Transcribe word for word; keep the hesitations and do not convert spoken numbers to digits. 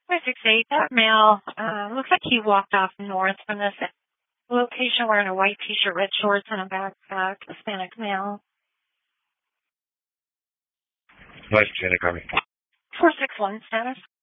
five six eight, that male, uh, looks like he walked off north from this location wearing a white t-shirt, red shorts, and a backpack, Hispanic male. Vice Lieutenant Army. four six one status.